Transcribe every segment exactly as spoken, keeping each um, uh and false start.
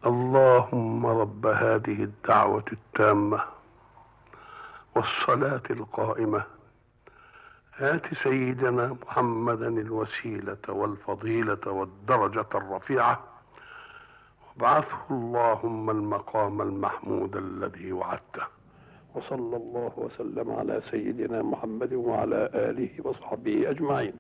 اللهم رب هذه الدعوة التامة والصلاة القائمة، آت سيدنا محمدا الوسيلة والفضيلة والدرجة الرفيعة، وابعثه اللهم المقام المحمود الذي وعدته. وصلى الله وسلم على سيدنا محمد وعلى آله وصحبه أجمعين.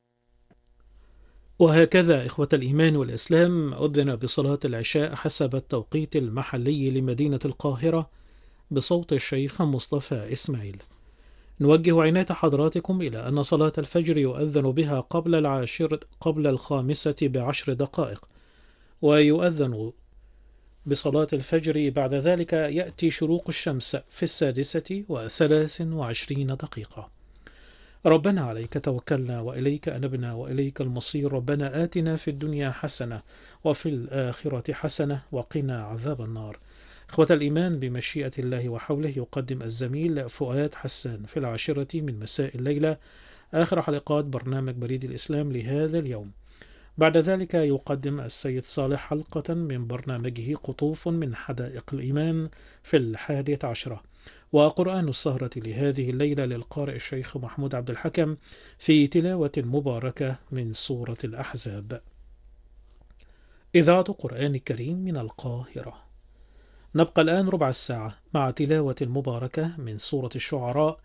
وهكذا إخوة الإيمان والإسلام أذن بصلاة العشاء حسب التوقيت المحلي لمدينة القاهرة بصوت الشيخ مصطفى إسماعيل. نوجه عناية حضراتكم إلى أن صلاة الفجر يؤذن بها قبل العاشرة قبل الخامسة بعشر دقائق، ويؤذن بصلاة الفجر بعد ذلك يأتي شروق الشمس في السادسة وثلاث وعشرين دقيقة. ربنا عليك توكلنا وإليك أنبنا وإليك المصير. ربنا آتنا في الدنيا حسنة وفي الآخرة حسنة وقنا عذاب النار. إخوة الإيمان، بمشيئة الله وحوله يقدم الزميل فؤاد حسان في العاشرة من مساء الليلة آخر حلقات برنامج بريد الإسلام لهذا اليوم. بعد ذلك يقدم السيد صالح حلقة من برنامجه قطوف من حدائق الإيمان في الحادية عشرة، وقرآن السهرة لهذه الليلة للقارئ الشيخ محمود عبد الحكم في تلاوة مباركة من سورة الأحزاب. إذاعة قرآن الكريم من القاهرة. نبقى الآن ربع الساعة مع تلاوة مباركة من سورة الشعراء